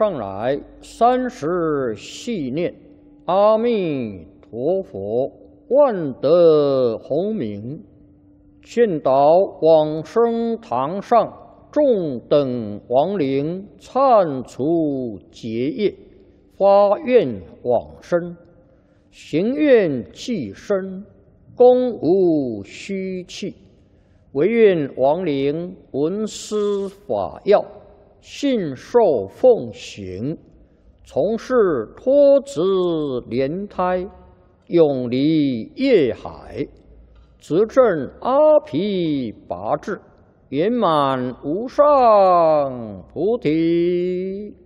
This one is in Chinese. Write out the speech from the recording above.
上来30系念阿弥陀佛，万德洪名，见到往生堂上众等亡灵忏除结业，发愿往生，行愿济生，功无虚弃，唯愿亡灵闻思法要，信受奉行，从事脱子莲胎，永离业海，执证阿毗跋致，圆满无上菩提。